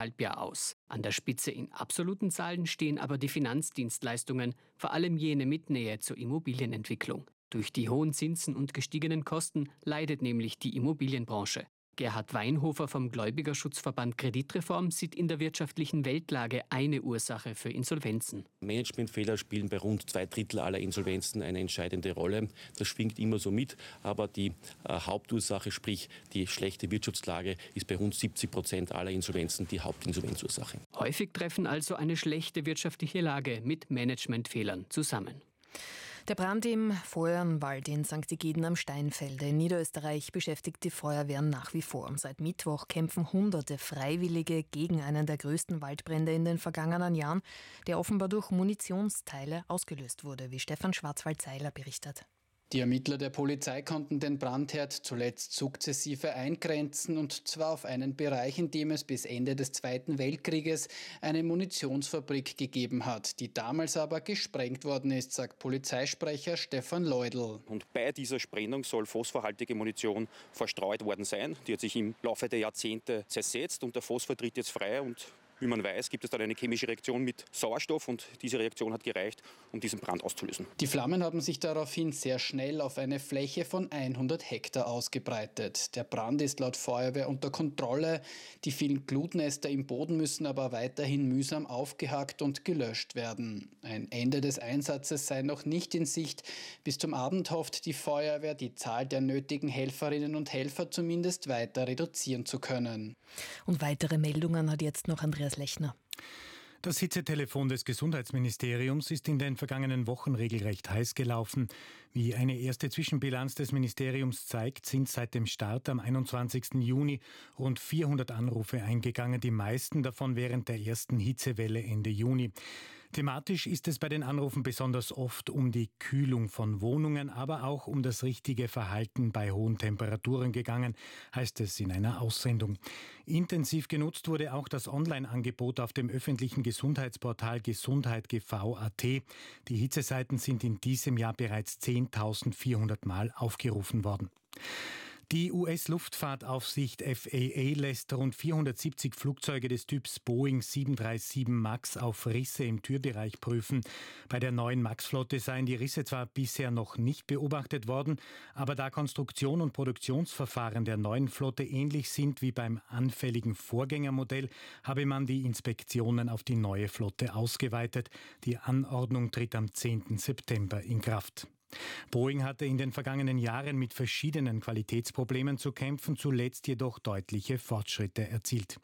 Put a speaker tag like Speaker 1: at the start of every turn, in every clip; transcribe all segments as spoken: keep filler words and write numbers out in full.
Speaker 1: Halbjahr aus. An der Spitze in absoluten Zahlen stehen aber die Finanzdienstleistungen, vor allem jene mit Nähe zur Immobilienentwicklung. Durch die hohen Zinsen und gestiegenen Kosten leidet nämlich die Immobilienbranche. Gerhard Weinhofer vom Gläubigerschutzverband Kreditreform sieht in der wirtschaftlichen Weltlage eine Ursache für Insolvenzen.
Speaker 2: Managementfehler spielen bei rund zwei Drittel aller Insolvenzen eine entscheidende Rolle. Das schwingt immer so mit, aber die äh, Hauptursache, sprich die schlechte Wirtschaftslage, ist bei rund siebzig Prozent aller Insolvenzen die Hauptinsolvenzursache.
Speaker 1: Häufig treffen also eine schlechte wirtschaftliche Lage mit Managementfehlern zusammen.
Speaker 3: Der Brand im Feuernwald in Sankt Egiden am Steinfelde in Niederösterreich beschäftigt die Feuerwehren nach wie vor. Seit Mittwoch kämpfen hunderte Freiwillige gegen einen der größten Waldbrände in den vergangenen Jahren, der offenbar durch Munitionsteile ausgelöst wurde, wie Stefan Schwarzwald-Seiler berichtet.
Speaker 4: Die Ermittler der Polizei konnten den Brandherd zuletzt sukzessive eingrenzen, und zwar auf einen Bereich, in dem es bis Ende des Zweiten Weltkrieges eine Munitionsfabrik gegeben hat, die damals aber gesprengt worden ist, sagt Polizeisprecher Stefan Leudl.
Speaker 5: Und bei dieser Sprengung soll phosphorhaltige Munition verstreut worden sein. Die hat sich im Laufe der Jahrzehnte zersetzt und der Phosphor tritt jetzt frei, und wie man weiß, gibt es dann eine chemische Reaktion mit Sauerstoff, und diese Reaktion hat gereicht, um diesen Brand auszulösen.
Speaker 4: Die Flammen haben sich daraufhin sehr schnell auf eine Fläche von hundert Hektar ausgebreitet. Der Brand ist laut Feuerwehr unter Kontrolle. Die vielen Glutnester im Boden müssen aber weiterhin mühsam aufgehackt und gelöscht werden. Ein Ende des Einsatzes sei noch nicht in Sicht. Bis zum Abend hofft die Feuerwehr, die Zahl der nötigen Helferinnen und Helfer zumindest weiter reduzieren zu können.
Speaker 3: Und weitere Meldungen hat jetzt noch Andreas Lechner.
Speaker 6: Das Hitzetelefon des Gesundheitsministeriums ist in den vergangenen Wochen regelrecht heiß gelaufen. Wie eine erste Zwischenbilanz des Ministeriums zeigt, sind seit dem Start am einundzwanzigsten Juni rund vierhundert Anrufe eingegangen, die meisten davon während der ersten Hitzewelle Ende Juni. Thematisch ist es bei den Anrufen besonders oft um die Kühlung von Wohnungen, aber auch um das richtige Verhalten bei hohen Temperaturen gegangen, heißt es in einer Aussendung. Intensiv genutzt wurde auch das Online-Angebot auf dem öffentlichen Gesundheitsportal Gesundheit Punkt g v Punkt a t. Die Hitzeseiten sind in diesem Jahr bereits zehntausendvierhundert Mal aufgerufen worden. Die U S-Luftfahrtaufsicht F A A lässt rund vierhundertsiebzig Flugzeuge des Typs Boeing sieben drei sieben MAX auf Risse im Türbereich prüfen. Bei der neuen MAX-Flotte seien die Risse zwar bisher noch nicht beobachtet worden, aber da Konstruktion und Produktionsverfahren der neuen Flotte ähnlich sind wie beim anfälligen Vorgängermodell, habe man die Inspektionen auf die neue Flotte ausgeweitet. Die Anordnung tritt am zehnten September in Kraft. Boeing hatte in den vergangenen Jahren mit verschiedenen Qualitätsproblemen zu kämpfen, zuletzt jedoch deutliche Fortschritte erzielt.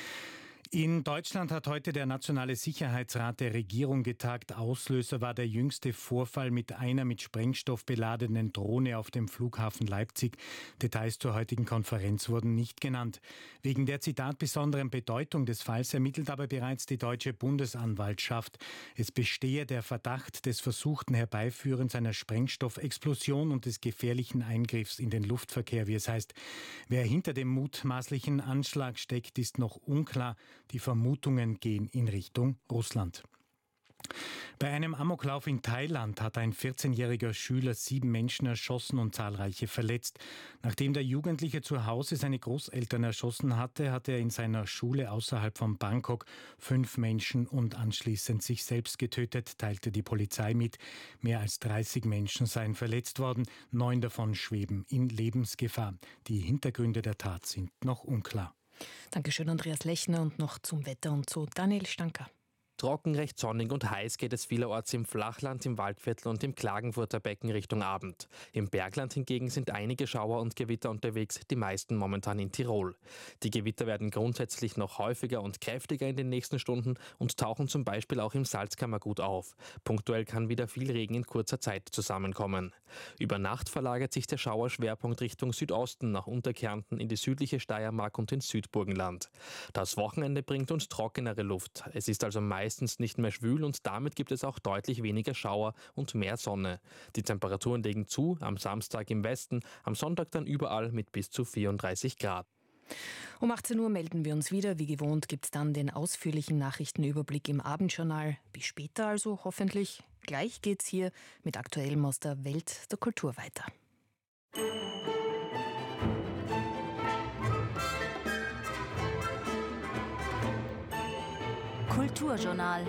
Speaker 6: In Deutschland hat heute der Nationale Sicherheitsrat der Regierung getagt. Auslöser war der jüngste Vorfall mit einer mit Sprengstoff beladenen Drohne auf dem Flughafen Leipzig. Details zur heutigen Konferenz wurden nicht genannt. Wegen der Zitat besonderen Bedeutung des Falls ermittelt aber bereits die deutsche Bundesanwaltschaft. Es bestehe der Verdacht des versuchten Herbeiführens einer Sprengstoffexplosion und des gefährlichen Eingriffs in den Luftverkehr, wie es heißt. Wer hinter dem mutmaßlichen Anschlag steckt, ist noch unklar. Die Vermutungen gehen in Richtung Russland. Bei einem Amoklauf in Thailand hat ein vierzehnjähriger Schüler sieben Menschen erschossen und zahlreiche verletzt. Nachdem der Jugendliche zu Hause seine Großeltern erschossen hatte, hatte er in seiner Schule außerhalb von Bangkok fünf Menschen und anschließend sich selbst getötet, teilte die Polizei mit. Mehr als dreißig Menschen seien verletzt worden, neun davon schweben in Lebensgefahr. Die Hintergründe der Tat sind noch unklar.
Speaker 3: Dankeschön, Andreas Lechner. Und noch zum Wetter und zu Daniel Stanker.
Speaker 7: Trocken, recht sonnig und heiß geht es vielerorts im Flachland, im Waldviertel und im Klagenfurter Becken Richtung Abend. Im Bergland hingegen sind einige Schauer und Gewitter unterwegs, die meisten momentan in Tirol. Die Gewitter werden grundsätzlich noch häufiger und kräftiger in den nächsten Stunden und tauchen zum Beispiel auch im Salzkammergut auf. Punktuell kann wieder viel Regen in kurzer Zeit zusammenkommen. Über Nacht verlagert sich der Schauerschwerpunkt Richtung Südosten nach Unterkärnten in die südliche Steiermark und ins Südburgenland. Das Wochenende bringt uns trockenere Luft. Es ist also meist meistens nicht mehr schwül und damit gibt es auch deutlich weniger Schauer und mehr Sonne. Die Temperaturen legen zu, am Samstag im Westen, am Sonntag dann überall mit bis zu vierunddreißig Grad.
Speaker 3: Um achtzehn Uhr melden wir uns wieder. Wie gewohnt gibt es dann den ausführlichen Nachrichtenüberblick im Abendjournal. Bis später also hoffentlich. Gleich geht's hier mit Aktuellem aus der Welt der Kultur weiter.
Speaker 8: Kulturjournal.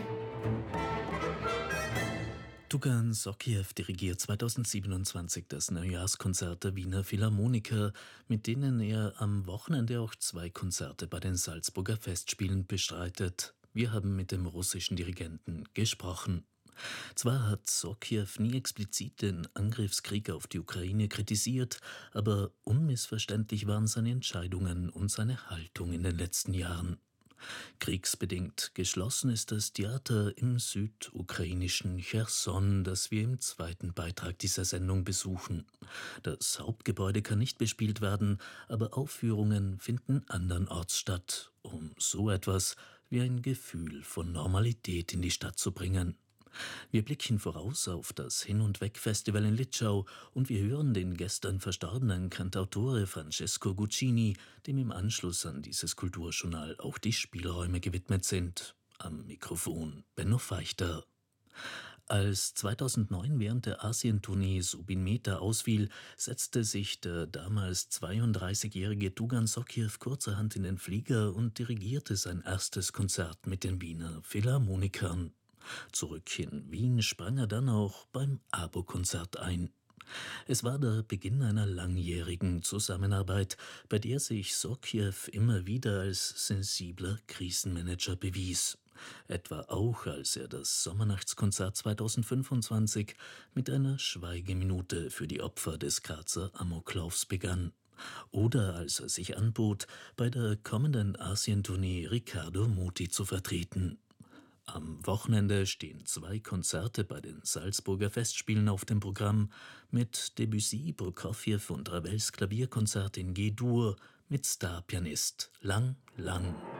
Speaker 9: Tugan Sokiew dirigiert zweitausendsiebenundzwanzig das Neujahrskonzert der Wiener Philharmoniker, mit denen er am Wochenende auch zwei Konzerte bei den Salzburger Festspielen bestreitet. Wir haben mit dem russischen Dirigenten gesprochen. Zwar hat Sokiew nie explizit den Angriffskrieg auf die Ukraine kritisiert, aber unmissverständlich waren seine Entscheidungen und seine Haltung in den letzten Jahren. Kriegsbedingt geschlossen ist das Theater im südukrainischen Cherson, das wir im zweiten Beitrag dieser Sendung besuchen. Das Hauptgebäude kann nicht bespielt werden, aber Aufführungen finden andernorts statt, um so etwas wie ein Gefühl von Normalität in die Stadt zu bringen. Wir blicken voraus auf das Hin- und Weg-Festival in Litschau und wir hören den gestern verstorbenen Cantautore Francesco Guccini, dem im Anschluss an dieses Kulturjournal auch die Spielräume gewidmet sind. Am Mikrofon Benno Feichter. Als zweitausendneun während der Asientournee Subin Mehta ausfiel, setzte sich der damals zweiunddreißigjährige Tugan Sokiew kurzerhand in den Flieger und dirigierte sein erstes Konzert mit den Wiener Philharmonikern. Zurück in Wien sprang er dann auch beim ABO-Konzert ein. Es war der Beginn einer langjährigen Zusammenarbeit, bei der sich Sokiew immer wieder als sensibler Krisenmanager bewies. Etwa auch, als er das Sommernachtskonzert zweitausendfünfundzwanzig mit einer Schweigeminute für die Opfer des Grazer Amoklaufs begann. Oder als er sich anbot, bei der kommenden Asientournee Riccardo Muti zu vertreten. Am Wochenende stehen zwei Konzerte bei den Salzburger Festspielen auf dem Programm mit Debussy, Prokofjew und Ravels Klavierkonzert in G-Dur mit Starpianist Lang Lang.